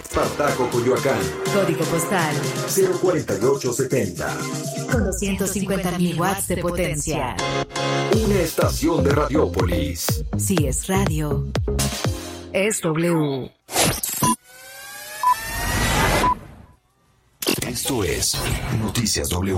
Espartaco, Coyoacán. Código postal 04870. Con 250.000 watts de potencia. Una estación de Radiópolis. Si es radio, es W. Esto es Noticias W.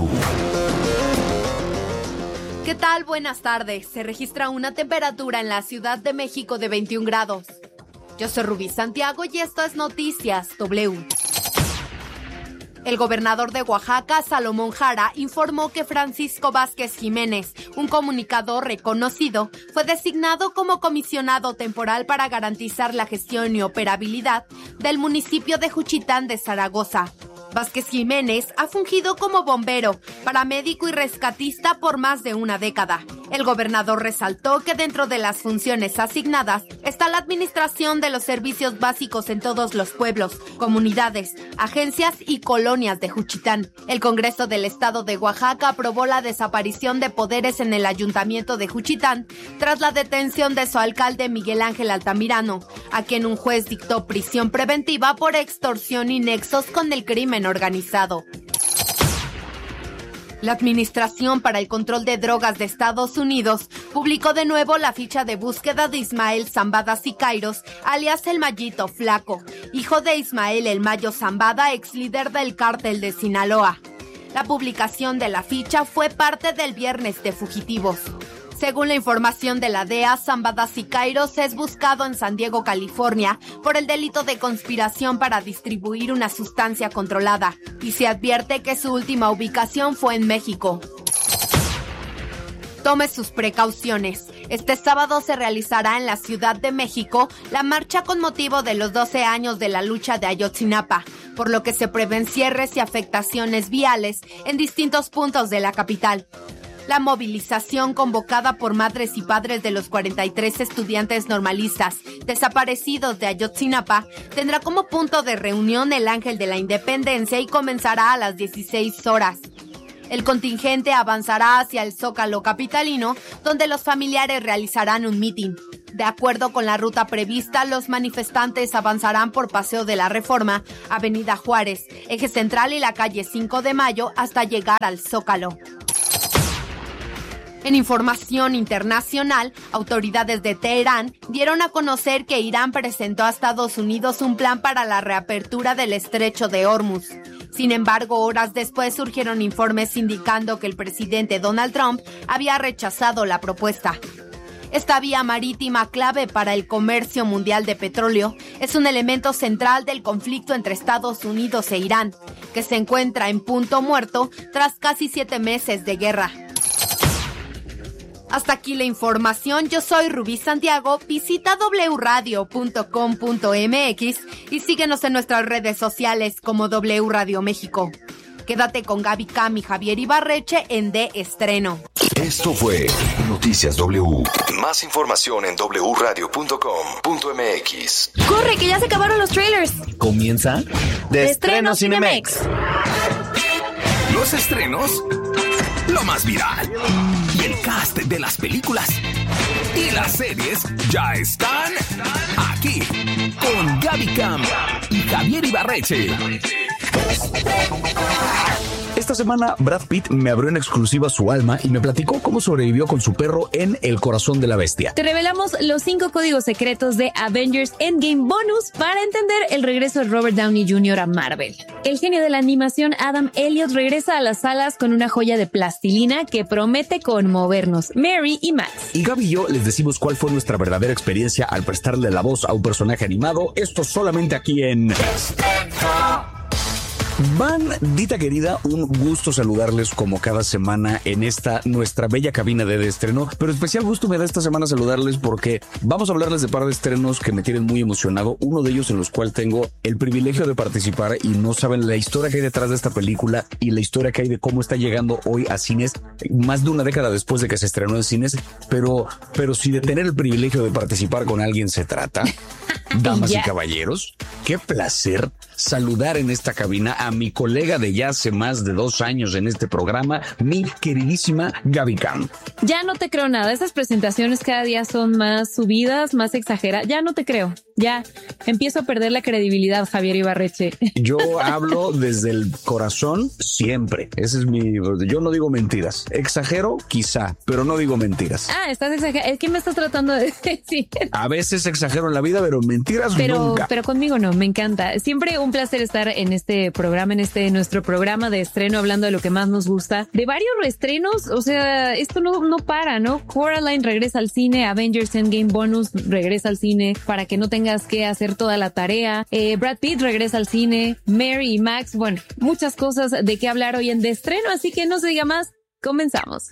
¿Qué tal? Buenas tardes. Se registra una temperatura en la Ciudad de México de 21 grados. Yo soy Rubí Santiago y esto es Noticias W. El gobernador de Oaxaca, Salomón Jara, informó que Francisco Vázquez Jiménez, un comunicador reconocido, fue designado como comisionado temporal para garantizar la gestión y operabilidad del municipio de Juchitán de Zaragoza. Vázquez Jiménez ha fungido como bombero, paramédico y rescatista por más de una década. El gobernador resaltó que dentro de las funciones asignadas está la administración de los servicios básicos en todos los pueblos, comunidades, agencias y colonias de Juchitán. El Congreso del Estado de Oaxaca aprobó la desaparición de poderes en el Ayuntamiento de Juchitán tras la detención de su alcalde Miguel Ángel Altamirano, a quien un juez dictó prisión preventiva por extorsión y nexos con el crimen organizado. La Administración para el Control de Drogas de Estados Unidos publicó de nuevo la ficha de búsqueda de Ismael Zambada Sicairos, alias El Mayito Flaco, hijo de Ismael El Mayo Zambada, ex líder del cártel de Sinaloa. La publicación de la ficha fue parte del Viernes de Fugitivos. Según la información de la DEA, Zambada Sicairos es buscado en San Diego, California, por el delito de conspiración para distribuir una sustancia controlada, y se advierte que su última ubicación fue en México. Tome sus precauciones. Este sábado se realizará en la Ciudad de México la marcha con motivo de los 12 años de la lucha de Ayotzinapa, por lo que se prevén cierres y afectaciones viales en distintos puntos de la capital. La movilización, convocada por madres y padres de los 43 estudiantes normalistas desaparecidos de Ayotzinapa, tendrá como punto de reunión el Ángel de la Independencia y comenzará a las 16 horas. El contingente avanzará hacia el Zócalo capitalino, donde los familiares realizarán un mitin. De acuerdo con la ruta prevista, los manifestantes avanzarán por Paseo de la Reforma, Avenida Juárez, Eje Central y la calle 5 de Mayo hasta llegar al Zócalo. En información internacional, autoridades de Teherán dieron a conocer que Irán presentó a Estados Unidos un plan para la reapertura del estrecho de Hormuz. Sin embargo, horas después surgieron informes indicando que el presidente Donald Trump había rechazado la propuesta. Esta vía marítima, clave para el comercio mundial de petróleo, es un elemento central del conflicto entre Estados Unidos e Irán, que se encuentra en punto muerto tras casi 7 meses de guerra. Hasta aquí la información. Yo soy Rubí Santiago. Visita wradio.com.mx y síguenos en nuestras redes sociales como W Radio México. Quédate con Gaby Cam y Javier Ibarreche en De Estreno. Esto fue Noticias W. Más información en wradio.com.mx. ¡Corre, que ya se acabaron los trailers! Comienza De Estreno Cinemex. Los estrenos, lo más viral, y el cast de las películas y las series ya están aquí con Gaby Cam y Javier Ibarreche. Esta semana Brad Pitt me abrió en exclusiva su alma y me platicó cómo sobrevivió con su perro en El Corazón de la Bestia. Te revelamos los 5 códigos secretos de Avengers Endgame Bonus para entender el regreso de Robert Downey Jr. a Marvel. El genio de la animación Adam Elliott regresa a las salas con una joya de plastilina que promete conmovernos, Mary y Max. Y Gaby y yo les decimos cuál fue nuestra verdadera experiencia al prestarle la voz a un personaje animado. Esto solamente aquí en... Bandita querida, un gusto saludarles como cada semana en esta nuestra bella cabina de estreno, pero especial gusto me da esta semana saludarles porque vamos a hablarles de par de estrenos que me tienen muy emocionado, uno de ellos en los cuales tengo el privilegio de participar y no saben la historia que hay detrás de esta película y la historia que hay de cómo está llegando hoy a cines, más de una década después de que se estrenó en cines, pero si de tener el privilegio de participar con alguien se trata, damas y caballeros, qué placer saludar en esta cabina a mi colega de ya hace más de 2 años en este programa, mi queridísima Gaby Cam. Ya no te creo nada, esas presentaciones cada día son más subidas, más exageradas, ya no te creo. Ya, empiezo a perder la credibilidad, Javier Ibarreche. Yo hablo desde el corazón siempre. Ese es yo no digo mentiras. Exagero, quizá, pero no digo mentiras. Estás exagerando. ¿Qué me estás tratando de decir? A veces exagero en la vida, pero mentiras nunca. Pero conmigo no, me encanta. Siempre un placer estar en este programa, nuestro programa de estreno, hablando de lo que más nos gusta. De varios reestrenos, o sea, esto no para, ¿no? Coraline regresa al cine, Avengers Endgame Bonus regresa al cine para que no tengas que hacer toda la tarea. Brad Pitt regresa al cine, Mary y Max, bueno, muchas cosas de qué hablar hoy en De Estreno, así que no se diga más, comenzamos.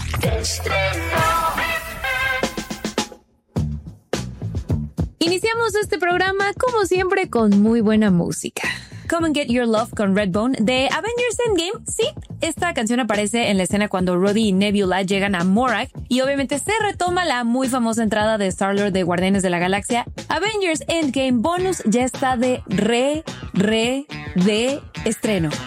Iniciamos este programa, como siempre, con muy buena música. Come and Get Your Love con Redbone de Avengers Endgame. Sí, esta canción aparece en la escena cuando Rhodey y Nebula llegan a Morag y obviamente se retoma la muy famosa entrada de Star-Lord de Guardianes de la Galaxia. Avengers Endgame Bonus ya está de estreno.